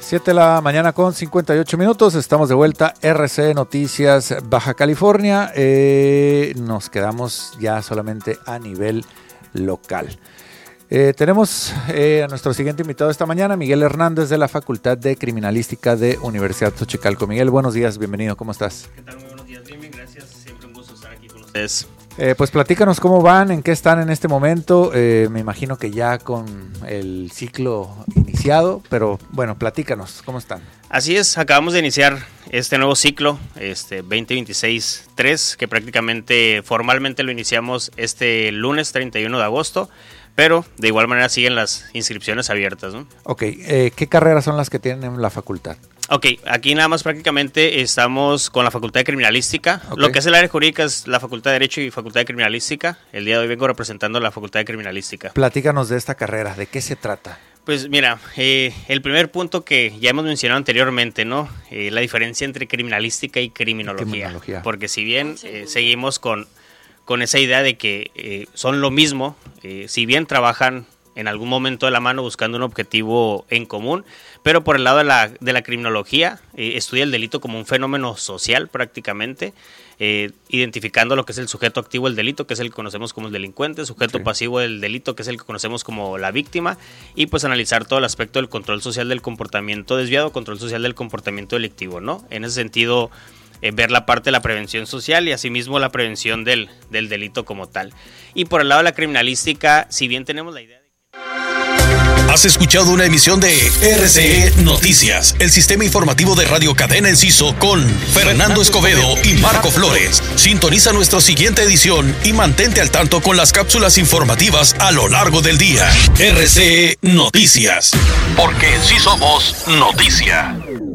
7 de la mañana con 58 minutos, estamos de vuelta, RCE Noticias Baja California, nos quedamos ya solamente a nivel local. Tenemos a nuestro siguiente invitado esta mañana, Miguel Hernández de la Facultad de Criminalística de Universidad Xochicalco. Miguel, buenos días, bienvenido, ¿cómo estás? ¿Qué tal? Muy buenos días, bien, gracias, siempre un gusto estar aquí con ustedes. Pues platícanos cómo van, en qué están en este momento, me imagino que ya con el ciclo iniciado, pero bueno, platícanos, ¿cómo están? Así es, acabamos de iniciar este nuevo ciclo, 2026-3, que prácticamente formalmente lo iniciamos este lunes 31 de agosto, pero de igual manera siguen las inscripciones abiertas, ¿no? Ok, ¿qué carreras son las que tienen en la facultad? Ok, aquí nada más prácticamente estamos con la Facultad de Criminalística. Okay. Lo que es el área jurídica es la Facultad de Derecho y Facultad de Criminalística. El día de hoy vengo representando a la Facultad de Criminalística. Platícanos de esta carrera, ¿de qué se trata? Pues mira, el primer punto que ya hemos mencionado anteriormente, ¿no? La diferencia entre criminalística y criminología. Porque si bien seguimos con esa idea de que son lo mismo, si bien trabajan en algún momento de la mano buscando un objetivo en común, pero por el lado de la criminología estudia el delito como un fenómeno social prácticamente, identificando lo que es el sujeto activo del delito, que es el que conocemos como el delincuente, sujeto pasivo del delito, que es el que conocemos como la víctima, y pues analizar todo el aspecto del control social del comportamiento desviado, control social del comportamiento delictivo, ¿no? En ese sentido, ver la parte de la prevención social y asimismo la prevención del delito como tal. Y por el lado de la criminalística, si bien tenemos la idea de... Has escuchado una emisión de RCE Noticias, el sistema informativo de Radio Cadena Enciso con Fernando Escobedo y Marco Flores. Sintoniza nuestra siguiente edición y mantente al tanto con las cápsulas informativas a lo largo del día. RCE Noticias, porque sí somos noticia.